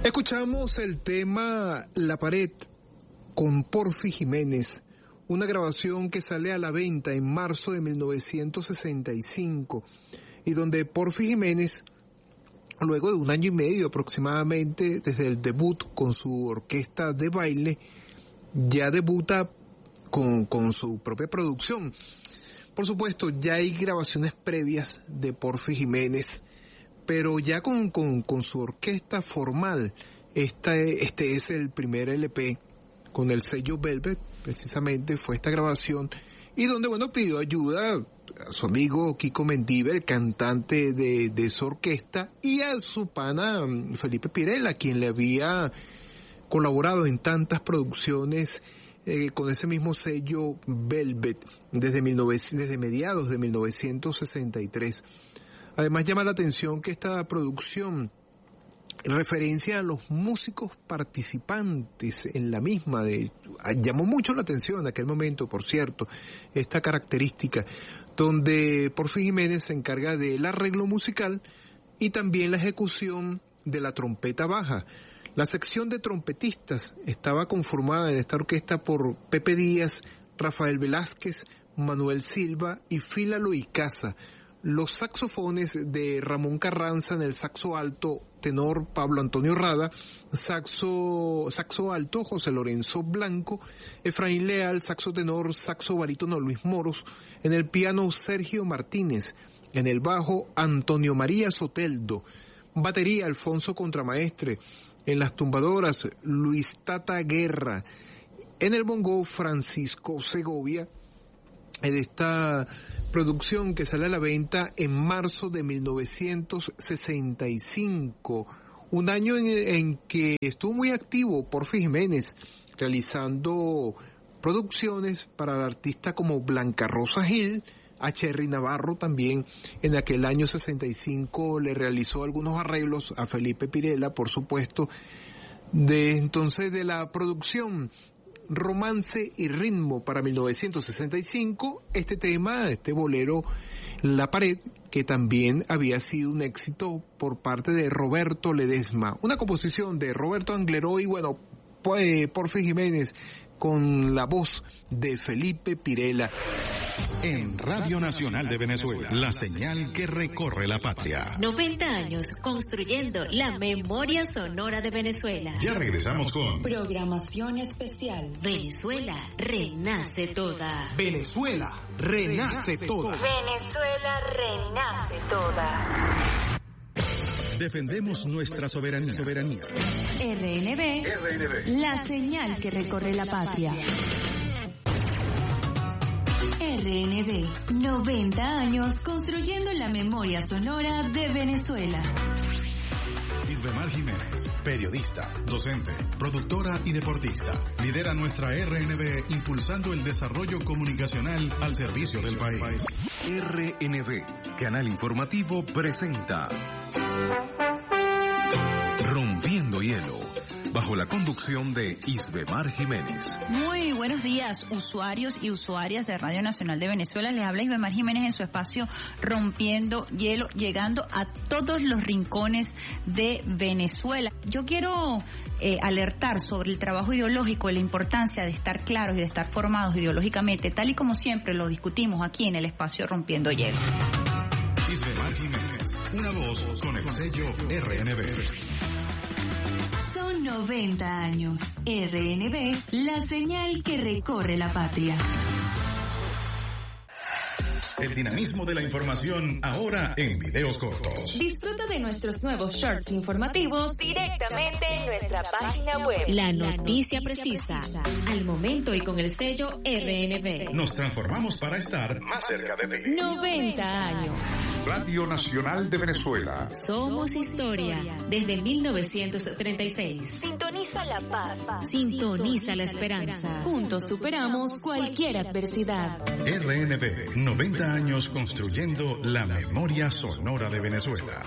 Escuchamos el tema La Pared con Porfi Jiménez, una grabación que sale a la venta en marzo de 1965 y donde Porfi Jiménez, luego de 1 año y medio aproximadamente desde el debut con su orquesta de baile, ya debuta con su propia producción. Por supuesto, ya hay grabaciones previas de Porfi Jiménez, pero ya con su orquesta formal. Este es el primer LP con el sello Velvet, precisamente fue esta grabación, y donde, pidió ayuda a su amigo Kiko Mendívil, el cantante de su orquesta, y a su pana Felipe Pirela, quien le había colaborado en tantas producciones con ese mismo sello Velvet desde mediados de 1963. Además, llama la atención que esta producción referencia a los músicos participantes en la misma, llamó mucho la atención en aquel momento, por cierto, esta característica, donde Porfi Jiménez se encarga del arreglo musical y también la ejecución de la trompeta baja. La sección de trompetistas estaba conformada en esta orquesta por Pepe Díaz, Rafael Velázquez, Manuel Silva y Fílalo Icaza. Los saxofones de Ramón Carranza en el saxo alto, tenor Pablo Antonio Rada, saxo alto José Lorenzo Blanco, Efraín Leal, saxo tenor, saxo barítono Luis Moros, en el piano Sergio Martínez, en el bajo Antonio María Soteldo, batería Alfonso Contramaestre, en las tumbadoras Luis Tata Guerra, en el bongo Francisco Segovia, en esta producción que sale a la venta en marzo de 1965, un año en que estuvo muy activo Porfi Jiménez, realizando producciones para artistas como Blanca Rosa Gil, a Cherry Navarro también. En aquel año 65 le realizó algunos arreglos a Felipe Pirela, por supuesto. De entonces, de la producción Romance y Ritmo para 1965, este tema, este bolero La Pared, que también había sido un éxito por parte de Roberto Ledesma, una composición de Roberto Angleró y Porfi Jiménez con la voz de Felipe Pirela. En Radio Nacional de Venezuela, la señal que recorre la patria. 90 años construyendo la memoria sonora de Venezuela. Ya regresamos con programación especial. Venezuela renace toda. Venezuela renace toda. Venezuela renace toda. Defendemos nuestra soberanía. RNB, la señal que recorre la patria. RNB, 90 años construyendo la memoria sonora de Venezuela. Isbemar Jiménez, periodista, docente, productora y deportista. Lidera nuestra RNB impulsando el desarrollo comunicacional al servicio del país. RNB, canal informativo, presenta Rompiendo Hielo, bajo la conducción de Isbemar Jiménez. Muy buenos días, usuarios y usuarias de Radio Nacional de Venezuela. Les habla Isbemar Jiménez en su espacio Rompiendo Hielo, llegando a todos los rincones de Venezuela. Yo quiero alertar sobre el trabajo ideológico y la importancia de estar claros y de estar formados ideológicamente, tal y como siempre lo discutimos aquí en el espacio Rompiendo Hielo. Isbemar Jiménez, una voz con el sello RNB. 90 años. RNB, la señal que recorre la patria. El dinamismo de la información ahora en videos cortos. Disfruta de nuestros nuevos shorts informativos directamente en nuestra página web. La noticia precisa, al momento y con el sello RNB. Nos transformamos para estar más cerca de ti. 90 años. Radio Nacional de Venezuela. Somos historia desde 1936. Sintoniza la paz. Sintoniza la esperanza. Juntos superamos cualquier adversidad. RNB, 90 años construyendo la memoria sonora de Venezuela.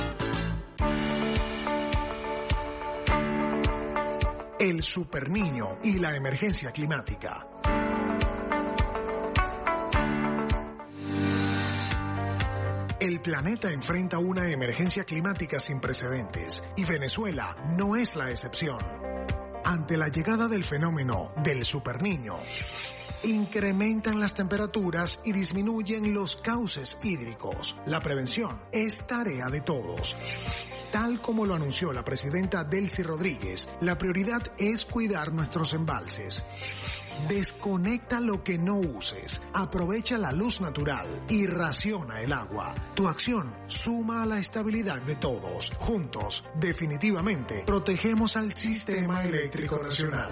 El Superniño y la emergencia climática. El planeta enfrenta una emergencia climática sin precedentes y Venezuela no es la excepción. Ante la llegada del fenómeno del superniño, incrementan las temperaturas y disminuyen los cauces hídricos. La prevención es tarea de todos. Tal como lo anunció la presidenta Delcy Rodríguez, la prioridad es cuidar nuestros embalses. Desconecta lo que no uses, aprovecha la luz natural y raciona el agua. Tu acción suma a la estabilidad de todos. Juntos, definitivamente, protegemos al sistema eléctrico nacional.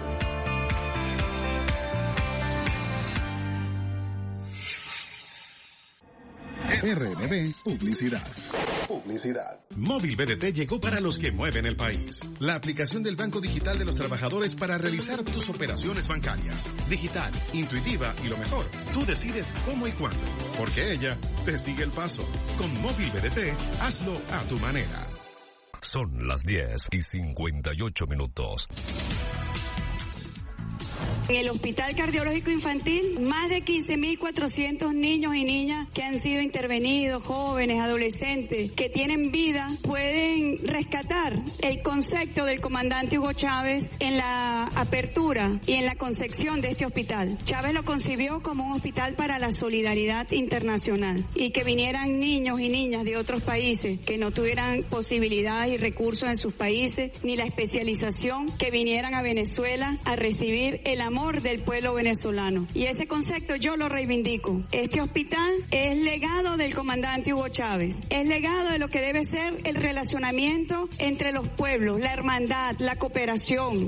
RNB Publicidad. Móvil BDT llegó para los que mueven el país. La aplicación del Banco Digital de los Trabajadores para realizar tus operaciones bancarias. Digital, intuitiva y lo mejor, tú decides cómo y cuándo, porque ella te sigue el paso. Con Móvil BDT, hazlo a tu manera. Son las 10:58. En el Hospital Cardiológico Infantil, más de 15.400 niños y niñas que han sido intervenidos, jóvenes, adolescentes, que tienen vida, pueden rescatar el concepto del comandante Hugo Chávez en la apertura y en la concepción de este hospital. Chávez lo concibió como un hospital para la solidaridad internacional y que vinieran niños y niñas de otros países que no tuvieran posibilidades y recursos en sus países, ni la especialización, que vinieran a Venezuela a recibir el amor del pueblo venezolano. Y ese concepto yo lo reivindico. Este hospital es legado del comandante Hugo Chávez. Es legado de lo que debe ser el relacionamiento entre los pueblos, la hermandad, la cooperación.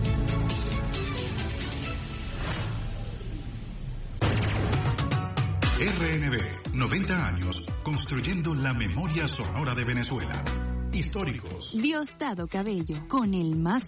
RNB, 90 años, construyendo la memoria sonora de Venezuela. Históricos. Diosdado Cabello, con el más